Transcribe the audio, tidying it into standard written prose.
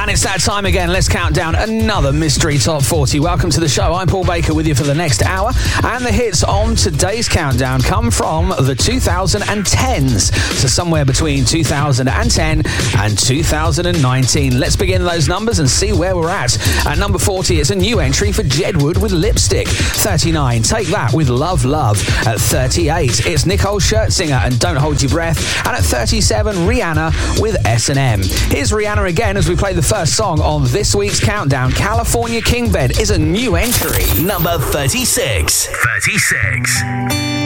And it's that time again. Let's count down another Mystery Top 40. Welcome to the show. I'm Paul Baker with you for the next hour. And the hits on today's countdown come from the 2010s. So somewhere between 2010 and 2019. Let's begin those numbers and see where we're at. At number 40, it's a new entry for Jedward with Lipstick. 39, Take That with Love Love. At 38, it's Nicole Scherzinger and Don't Hold Your Breath. And at 37, Rihanna with S&M. Here's Rihanna again as we play the first song on this week's countdown. California King Bed is a new entry. Number 36. 36.